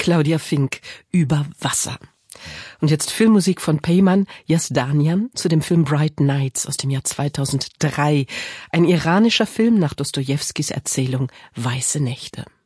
Claudia Fink, Über Wasser. Und jetzt Filmmusik von Peyman Yazdanian zu dem Film Bright Nights aus dem Jahr 2003. Ein iranischer Film nach Dostojewskis Erzählung Weiße Nächte.